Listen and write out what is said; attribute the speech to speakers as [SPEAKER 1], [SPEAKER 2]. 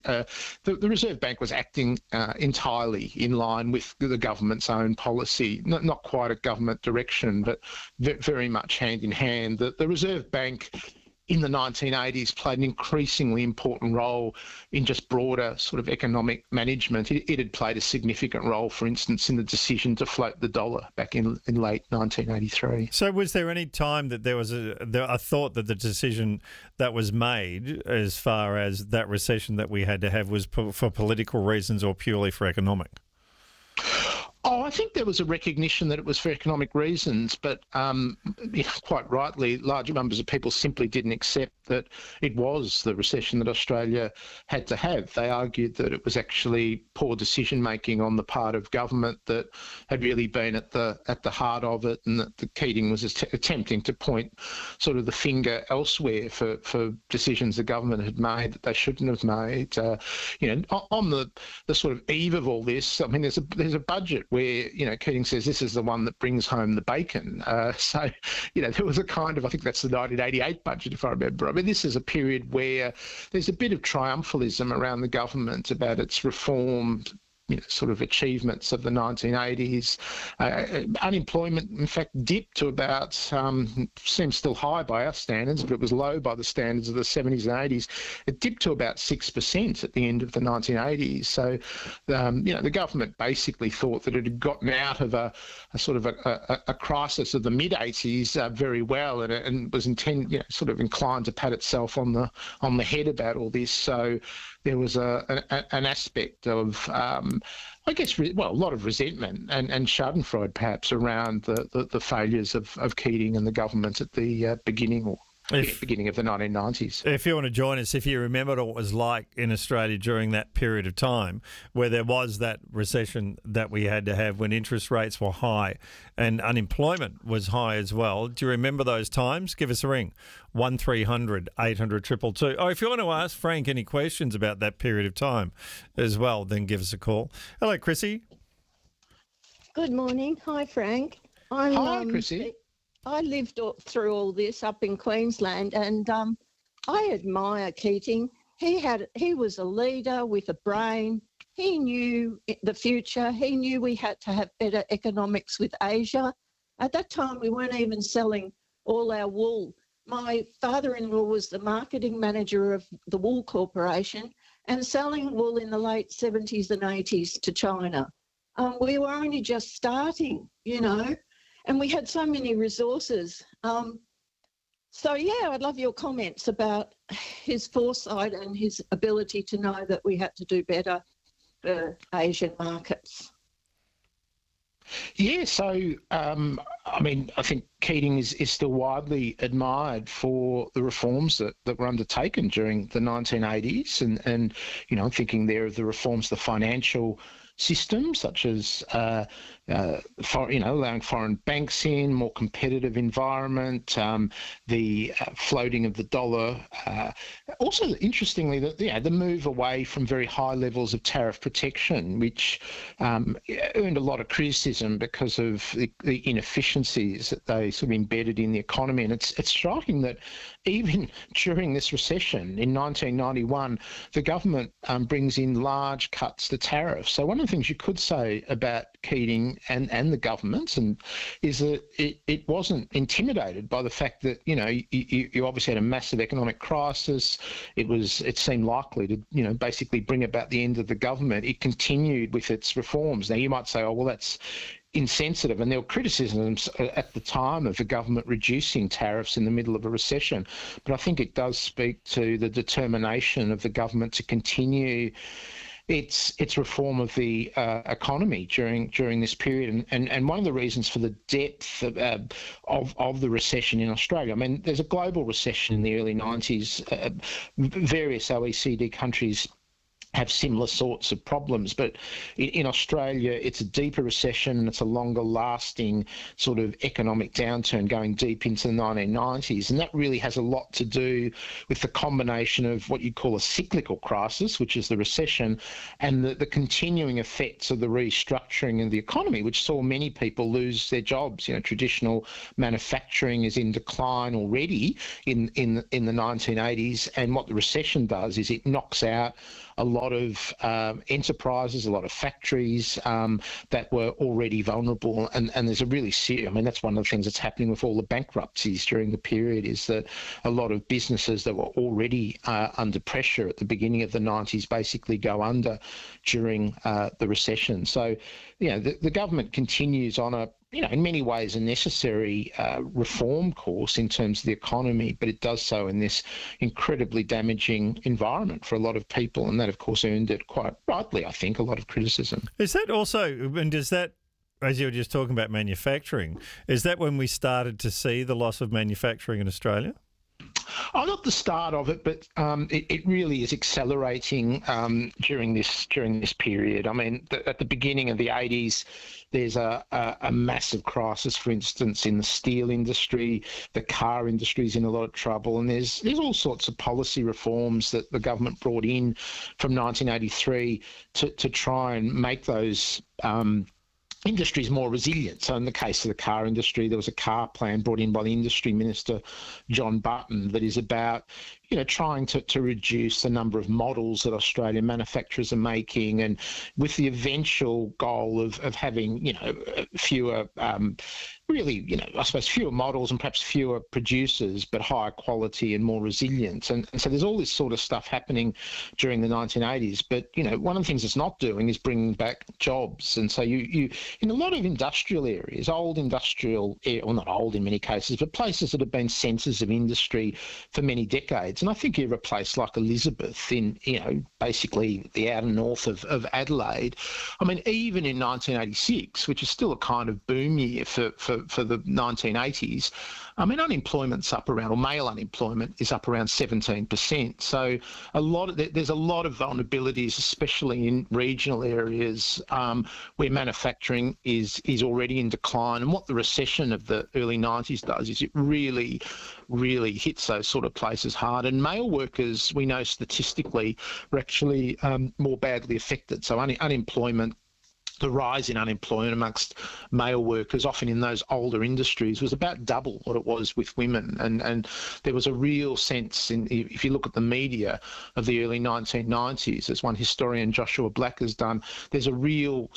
[SPEAKER 1] the Reserve Bank was acting entirely in line with the government's own policy, not quite a government direction, but very much hand in hand. The Reserve Bank in the 1980s played an increasingly important role in just broader sort of economic management. It had played a significant role, for instance, in the decision to float the dollar back in late 1983.
[SPEAKER 2] So was there any time that there was a thought that the decision that was made as far as that recession that we had to have was for political reasons or purely for economic?
[SPEAKER 1] Oh, I think there was a recognition that it was for economic reasons, but quite rightly, large numbers of people simply didn't accept that it was the recession that Australia had to have. They argued that it was actually poor decision-making on the part of government that had really been at the heart of it, and that the Keating was attempting to point sort of the finger elsewhere for decisions the government had made that they shouldn't have made. On the sort of eve of all this, I mean, there's a budget where, Keating says this is the one that brings home the bacon. There was a kind of, I think that's the 1988 budget, if I remember. I mean, this is a period where there's a bit of triumphalism around the government about its reform sort of achievements of the 1980s. Unemployment, in fact, dipped to about, seems still high by our standards, but it was low by the standards of the 70s and 80s. It dipped to about 6% at the end of the 1980s. So, the government basically thought that it had gotten out of a sort of a crisis of the mid-80s very well, and was sort of inclined to pat itself on the head about all this. So there was an aspect of, a lot of resentment and schadenfreude perhaps around the failures of Keating and the government at the beginning of the 1990s.
[SPEAKER 2] If you want to join us, if you remember what it was like in Australia during that period of time where there was that recession that we had to have when interest rates were high and unemployment was high as well. Do you remember those times? Give us a ring, 1300 800 222. Oh, if you want to ask Frank any questions about that period of time as well, then give us a call. Hello, Chrissy.
[SPEAKER 3] Good morning. Hi, Frank.
[SPEAKER 1] Hi, Chrissy.
[SPEAKER 3] I lived through all this up in Queensland, and I admire Keating. He was a leader with a brain. He knew the future. He knew we had to have better economics with Asia. At that time, we weren't even selling all our wool. My father-in-law was the marketing manager of the Wool Corporation and selling wool in the late 70s and 80s to China. We were only just starting, and we had so many resources. I'd love your comments about his foresight and his ability to know that we had to do better for Asian markets.
[SPEAKER 1] Yeah, so, I think Keating is still widely admired for the reforms that were undertaken during the 1980s. And I'm thinking there of the reforms, the financial system, such as allowing foreign banks in, more competitive environment, the floating of the dollar. Also, interestingly, the move away from very high levels of tariff protection, which earned a lot of criticism because of the inefficiencies that they sort of embedded in the economy. And it's striking that even during this recession in 1991, the government brings in large cuts to tariffs. So one of the things you could say about Keating and the government is that it wasn't intimidated by the fact that, you obviously had a massive economic crisis. It seemed likely to, basically bring about the end of the government. It continued with its reforms. Now, you might say, oh, well, that's insensitive, and there were criticisms at the time of the government reducing tariffs in the middle of a recession. But I think it does speak to the determination of the government to continue its reform of the economy during this period, and one of the reasons for the depth of the recession in Australia. I mean, there's a global recession in the early 90s. Various OECD countries have similar sorts of problems. But in Australia, it's a deeper recession and it's a longer lasting sort of economic downturn going deep into the 1990s. And that really has a lot to do with the combination of what you'd call a cyclical crisis, which is the recession, and the continuing effects of the restructuring of the economy, which saw many people lose their jobs. You know, traditional manufacturing is in decline already in the 1980s. And what the recession does is it knocks out a lot of enterprises, a lot of factories that were already vulnerable. And there's a really serious, I mean, that's one of the things that's happening with all the bankruptcies during the period, is that a lot of businesses that were already under pressure at the beginning of the 90s basically go under during the recession. So, you know, the government continues on a, you know, in many ways a necessary reform course in terms of the economy, but it does so in this incredibly damaging environment for a lot of people. And that, of course, earned it quite rightly, I think, a lot of criticism.
[SPEAKER 2] Is that also, and does that, as you were just talking about manufacturing, is that when we started to see the loss of manufacturing in Australia?
[SPEAKER 1] Oh, not the start of it, but it really is accelerating during this period. I mean, at the beginning of the 80s, there's a massive crisis, for instance, in the steel industry. The car industry is in a lot of trouble, and there's all sorts of policy reforms that the government brought in from 1983 to try and make those industries more resilient. So in the case of the car industry, there was a car plan brought in by the Industry Minister, John Button, that is about, you know, trying to reduce the number of models that Australian manufacturers are making, and with the eventual goal of having, you know, fewer really, you know, I suppose fewer models and perhaps fewer producers, but higher quality and more resilient. And so there's all this sort of stuff happening during the 1980s. But, you know, one of the things it's not doing is bringing back jobs. And so you in a lot of industrial areas, old industrial, well, not old in many cases, but places that have been centres of industry for many decades. And I think you have a place like Elizabeth in, you know, basically the outer north of Adelaide. I mean, even in 1986, which is still a kind of boom year for the 1980s, I mean, unemployment's up around, or male unemployment is up around 17%. So there's a lot of vulnerabilities, especially in regional areas where manufacturing is already in decline. And what the recession of the early 90s does is it really hits those sort of places hard. And male workers, we know statistically, are actually more badly affected. So unemployment, the rise in unemployment amongst male workers, often in those older industries, was about double what it was with women. And there was a real sense, if you look at the media of the early 1990s, as one historian, Joshua Black, has done, there's a real